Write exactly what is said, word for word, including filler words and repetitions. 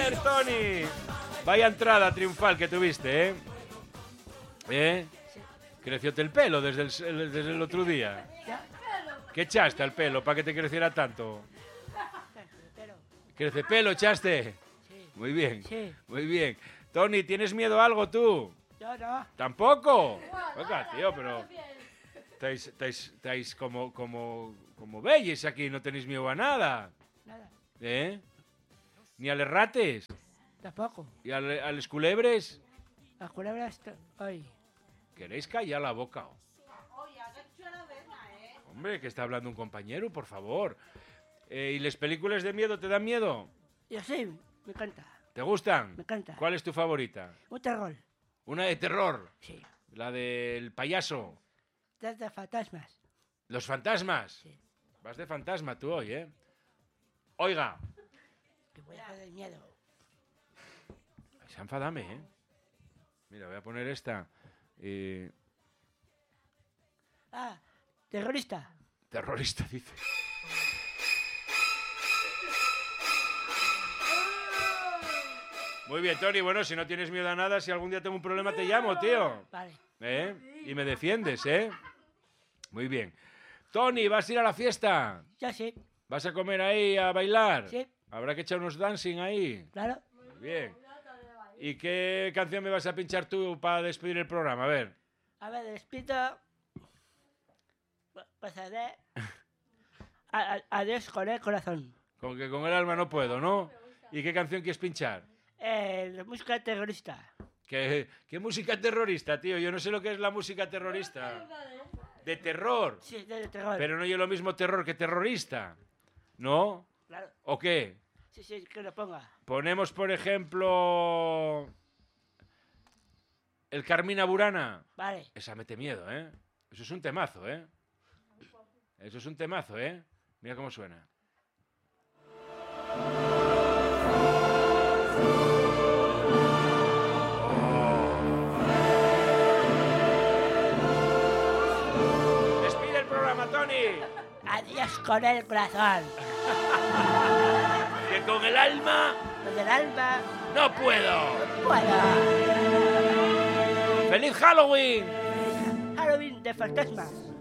Joder, Tony. Vaya entrada triunfal que tuviste, ¿eh? ¿Eh? Crecióte el pelo desde el, desde el otro día. ¿Qué echaste al pelo para que te creciera tanto? ¿Crece pelo echaste? Sí. Muy bien, Sí. muy bien. Tony, ¿tienes miedo a algo tú? Yo no. ¿Tampoco? Venga, tío, pero... Estáis, estáis, estáis como, como, como bellos aquí, no tenéis miedo a nada. Nada. ¿Eh? Ni a los rates. Tampoco. ¿Y a, le- a los culebres? Las culebras... to- Ay. ¿Queréis callar la boca? Hombre, que está hablando un compañero, por favor. Eh, ¿Y las películas de miedo te dan miedo? Yo sí, me encanta. ¿Te gustan? Me encanta. ¿Cuál es tu favorita? Un terror. Una de terror. Sí. La del payaso. Desde fantasmas. Los fantasmas. Sí. Vas de fantasma tú hoy, ¿eh? Oiga. Que voy a hacer miedo. Se enfadame, ¿eh? Mira, voy a poner esta. Eh, Ah, terrorista. terrorista, dice. Muy bien, Tony. Bueno, si no tienes miedo a nada, si algún día tengo un problema te llamo, tío. Vale. ¿Eh? Y me defiendes, ¿eh? Muy bien. Tony, ¿vas a ir a la fiesta? Ya sí. ¿Vas a comer ahí, a bailar? Sí. Habrá que echar unos dancing ahí. Claro. Muy bien. ¿Y qué canción me vas a pinchar tú para despedir el programa? A ver. A ver, despido. Pues haré. A- a- Adiós con el corazón. Con que con el alma no puedo, ¿no? ¿Y qué canción quieres pinchar? Eh, la música terrorista. ¿Qué, qué música terrorista, tío? Yo no sé lo que es la música terrorista. De terror. Sí, de terror. Pero no es lo mismo terror que terrorista. ¿No? Claro. ¿O qué? Sí, sí, que lo ponga. Ponemos, por ejemplo... El Carmina Burana. Vale. Esa mete miedo, ¿eh? Eso es un temazo, ¿eh? Eso es un temazo, ¿eh? Mira cómo suena. Despide el programa, Tony. Adiós con el corazón. Que con el alma Con el alma. no puedo. Puedo. ¡Feliz Halloween! Halloween de fantasmas.